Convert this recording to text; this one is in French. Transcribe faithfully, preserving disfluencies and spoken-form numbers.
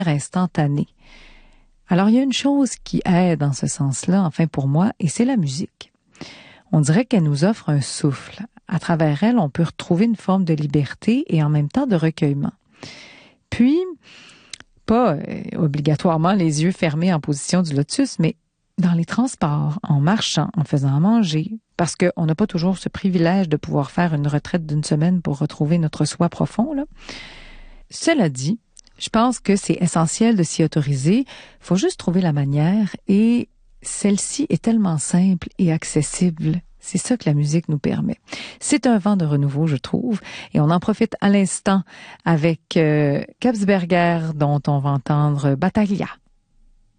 instantanée. Alors, il y a une chose qui aide dans ce sens-là, enfin pour moi, et c'est la musique. On dirait qu'elle nous offre un souffle. À travers elle, on peut retrouver une forme de liberté et en même temps de recueillement. Puis, pas euh, obligatoirement les yeux fermés en position du lotus, mais dans les transports, en marchant, en faisant à manger, parce qu'on n'a pas toujours ce privilège de pouvoir faire une retraite d'une semaine pour retrouver notre soi profond, là. Cela dit, je pense que c'est essentiel de s'y autoriser. Il faut juste trouver la manière et celle-ci est tellement simple et accessible. C'est ça que la musique nous permet. C'est un vent de renouveau, je trouve, et on en profite à l'instant avec euh, Kapsberger, dont on va entendre Battaglia.